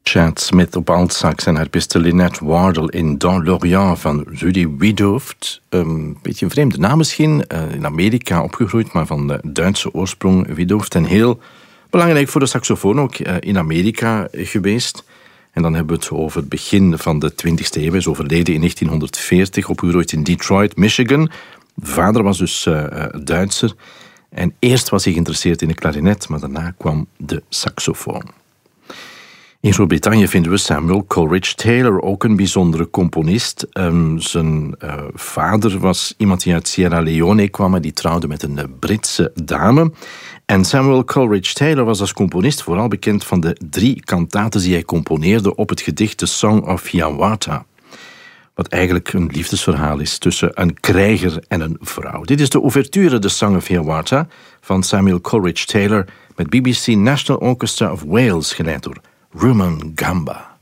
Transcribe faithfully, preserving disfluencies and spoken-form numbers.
Chad Smith op altsax en harpiste Lynette Wardle in Dans l'Orient van Rudy Wiedoeft. Een beetje een vreemde naam misschien, in Amerika opgegroeid, maar van de Duitse oorsprong Wiedoeft. En heel belangrijk voor de saxofoon ook in Amerika geweest. En dan hebben we het over het begin van de twintigste eeuw. Hij is overleden in negentienhonderdveertig, opgegroeid in Detroit, Michigan. De vader was dus uh, Duitser. En eerst was hij geïnteresseerd in de klarinet, maar daarna kwam de saxofoon. In Groot-Brittannië vinden we Samuel Coleridge Taylor, ook een bijzondere componist. Um, zijn uh, vader was iemand die uit Sierra Leone kwam en die trouwde met een uh, Britse dame. En Samuel Coleridge Taylor was als componist vooral bekend van de drie kantaten die hij componeerde op het gedicht The Song of Hiawatha. Wat eigenlijk een liefdesverhaal is tussen een krijger en een vrouw. Dit is de ouverture The Song of Hiawatha van Samuel Coleridge Taylor met B B C National Orchestra of Wales, geleid door Rumon Gamba.